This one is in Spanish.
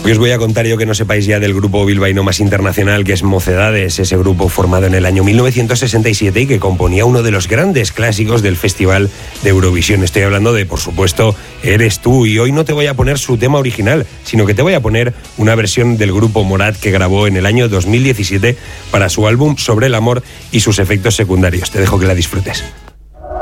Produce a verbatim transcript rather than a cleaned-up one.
Hoy os voy a contar yo que no sepáis ya del grupo bilbaíno más internacional, que es Mocedades, ese grupo formado en el año mil novecientos sesenta y siete y que componía uno de los grandes clásicos del Festival de Eurovisión. Estoy hablando de, por supuesto, Eres tú, y hoy no te voy a poner su tema original, sino que te voy a poner una versión del grupo Morat que grabó en el año dos mil diecisiete para su álbum Sobre el amor y sus efectos secundarios. Te dejo que la disfrutes.